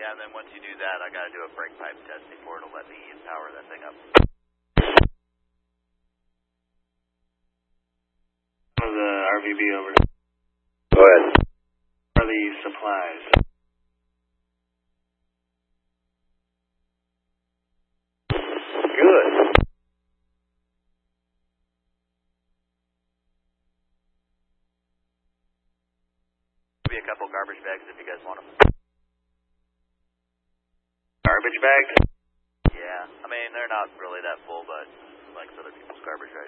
Yeah, and then once you do that, I gotta do a brake pipe test before it'll let me power that thing up. The RVB over. Go ahead. Are the supplies? Good. Maybe a couple garbage bags if you guys want them. Garbage bags? Yeah, I mean, they're not really that full, but like other people's garbage, right?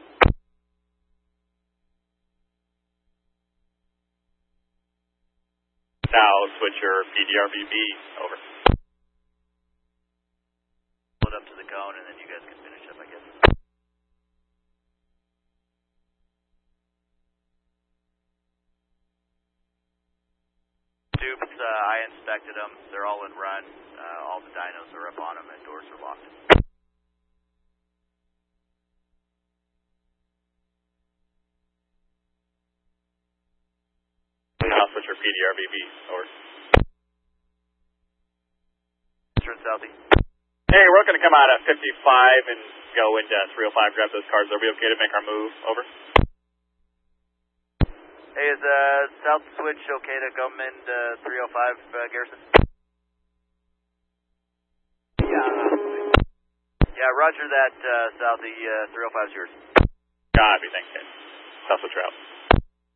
Now switch your PDRVB over. Pull it up to the cone, and then you guys can finish up, I guess. Tubes, I inspected them. They're all in run. All the dynos are up on them, and doors are locked. Now switch your PDRVB over. Turn Southie. Hey, we're going to come out at 55 and go into 305, grab those cars. Are we okay to make our move? Over. Hey, is South Switch okay to come into 305, Garrison? Yeah, roger that, Southie, 305's yours. Copy, thanks, guys. South Switch route.